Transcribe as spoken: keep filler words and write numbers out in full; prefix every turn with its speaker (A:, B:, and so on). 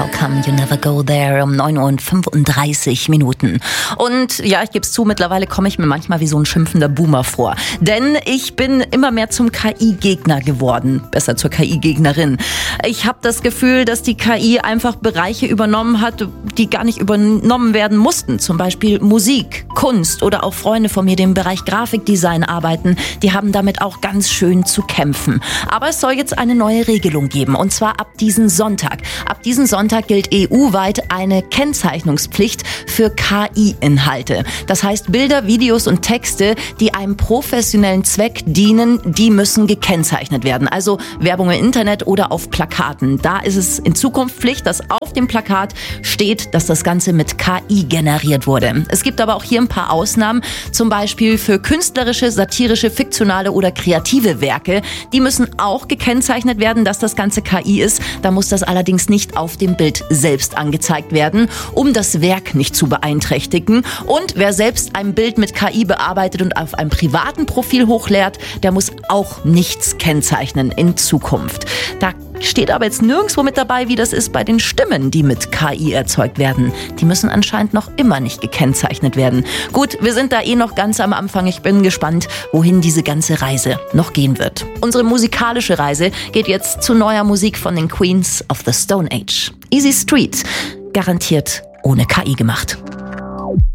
A: Come You Never Go There um neun Uhr fünfunddreißig Minuten. Und ja, ich gebe es zu, mittlerweile komme ich mir manchmal wie so ein schimpfender Boomer vor. Denn ich bin immer mehr zum K I-Gegner geworden. Besser zur K I-Gegnerin. Ich habe das Gefühl, dass die K I einfach Bereiche übernommen hat, die gar nicht übernommen werden mussten. Zum Beispiel Musik, Kunst oder auch Freunde von mir, die im Bereich Grafikdesign arbeiten. Die haben damit auch ganz schön zu kämpfen. Aber es soll jetzt eine neue Regelung geben. Und zwar ab diesen Sonntag. Ab diesen Sonntag gilt E U-weit eine Kennzeichnungspflicht für K I-Inhalte. Das heißt, Bilder, Videos und Texte, die einem professionellen Zweck dienen, die müssen gekennzeichnet werden. Also Werbung im Internet oder auf Plakaten. Da ist es in Zukunft Pflicht, dass auf dem Plakat steht, dass das Ganze mit K I generiert wurde. Es gibt aber auch hier ein paar Ausnahmen, zum Beispiel für künstlerische, satirische, fiktionale oder kreative Werke. Die müssen auch gekennzeichnet werden, dass das Ganze K I ist. Da muss das allerdings nicht auf dem Bild selbst angezeigt werden, um das Werk nicht zu beeinträchtigen. Und wer selbst ein Bild mit K I bearbeitet und auf einem privaten Profil hochlädt, der muss auch nichts kennzeichnen in Zukunft. Da steht aber jetzt nirgendwo mit dabei, wie das ist bei den Stimmen, die mit K I erzeugt werden. Die müssen anscheinend noch immer nicht gekennzeichnet werden. Gut, wir sind da eh noch ganz am Anfang. Ich bin gespannt, wohin diese ganze Reise noch gehen wird. Unsere musikalische Reise geht jetzt zu neuer Musik von den Queens of the Stone Age. Easy Street, garantiert ohne K I gemacht.